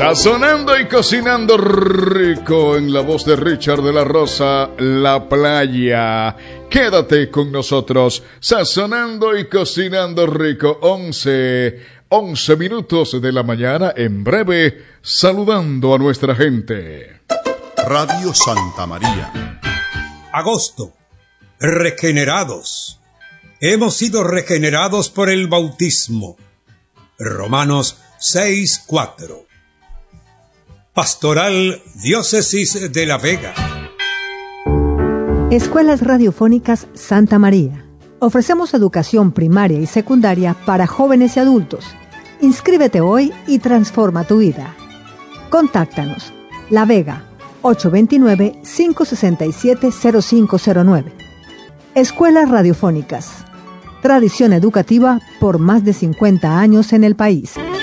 Sazonando y cocinando rico en la voz de Richard de la Rosa, La Playa. Quédate con nosotros, sazonando y cocinando rico. 11 minutos de la mañana, en breve, saludando a nuestra gente. Radio Santa María. Agosto. Regenerados. Hemos sido regenerados por el bautismo. Romanos 6:4. Pastoral Diócesis de La Vega. Escuelas Radiofónicas Santa María. Ofrecemos educación primaria y secundaria para jóvenes y adultos. Inscríbete hoy y transforma tu vida. Contáctanos. La Vega, 829-567-0509. Escuelas Radiofónicas. Tradición educativa por más de 50 años en el país.